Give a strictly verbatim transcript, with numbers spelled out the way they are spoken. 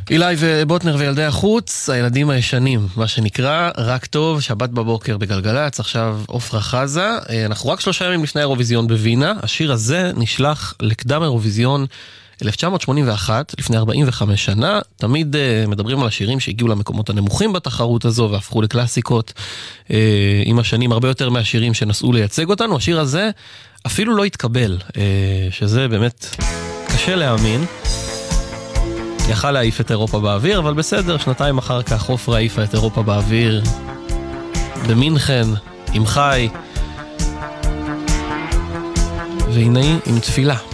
אילי ובוטנר וילדי החוץ, הילדים הישנים, מה שנקרא, רק טוב, שבת בבוקר בגלגלץ, עכשיו אופרה חזה. אנחנו רק שלושה ימים לפני האירוויזיון בווינה, השיר הזה נשלח לקדם האירוויזיון אלף תשע מאות שמונים ואחת, לפני ארבעים וחמש שנה. תמיד uh, מדברים על השירים שהגיעו למקומות הנמוכים בתחרות הזו והפכו לקלאסיקות uh, עם השנים, הרבה יותר מהשירים שנסעו לייצג אותנו. השיר הזה אפילו לא התקבל, uh, שזה באמת קשה להאמין. יכל להעיף את אירופה באוויר, אבל בסדר, שנתיים אחר כך אופרה העיפה את אירופה באוויר במינכן, עם חי, והנה עם תפילה.